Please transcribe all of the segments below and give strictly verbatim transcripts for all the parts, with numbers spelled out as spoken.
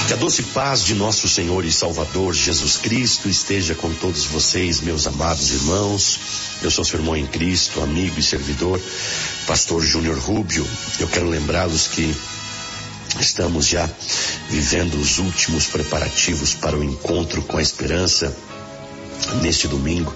Que a doce paz de nosso Senhor e Salvador Jesus Cristo esteja com todos vocês, meus amados irmãos. Eu sou seu irmão em Cristo, amigo e servidor, pastor Júnior Rubio. Eu quero lembrá-los que estamos já vivendo os últimos preparativos para o encontro com a esperança. Neste domingo,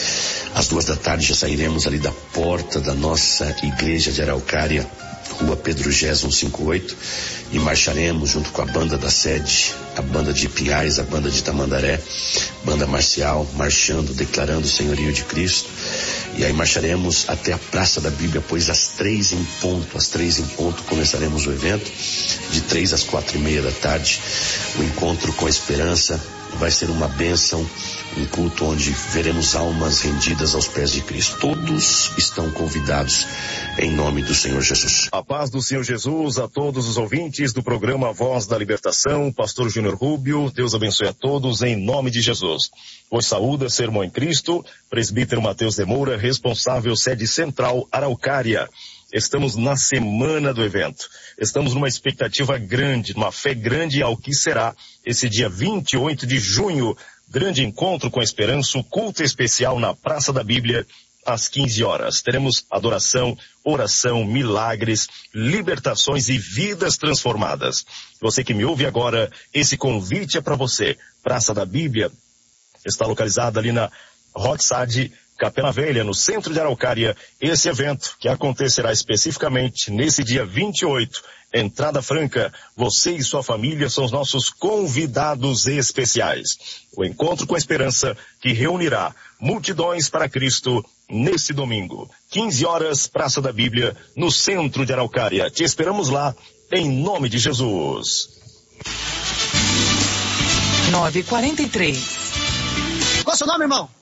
às duas da tarde, já sairemos ali da porta da nossa igreja de Araucária, Rua Pedro Gés cento e cinquenta e oito, e marcharemos junto com a banda da sede, a banda de Pinhais, a banda de Tamandaré, banda marcial, marchando, declarando o senhorio de Cristo. E aí marcharemos até a Praça da Bíblia, pois às três em ponto, às três em ponto começaremos o evento, de três às quatro e meia da tarde, o encontro com a esperança. Vai ser uma bênção, um culto onde veremos almas rendidas aos pés de Cristo. Todos estão convidados em nome do Senhor Jesus. A paz do Senhor Jesus a todos os ouvintes do programa Voz da Libertação, pastor Júnior Rubio. Deus abençoe a todos em nome de Jesus. Hoje saúda seu irmão em Cristo, presbítero Mateus de Moura, responsável sede central Araucária. Estamos na semana do evento. Estamos numa expectativa grande, numa fé grande ao que será esse dia vinte e oito de junho. Grande encontro com a esperança, culto especial na Praça da Bíblia, às quinze horas. Teremos adoração, oração, milagres, libertações e vidas transformadas. Você que me ouve agora, esse convite é para você. Praça da Bíblia está localizada ali na Roxade, Capela Velha, no centro de Araucária. Esse evento que acontecerá especificamente nesse dia vinte e oito, entrada franca. Você e sua família são os nossos convidados especiais. O encontro com a esperança que reunirá multidões para Cristo nesse domingo. quinze horas, Praça da Bíblia, no centro de Araucária. Te esperamos lá, em nome de Jesus. nove e quarenta e três. Qual é o seu nome, irmão?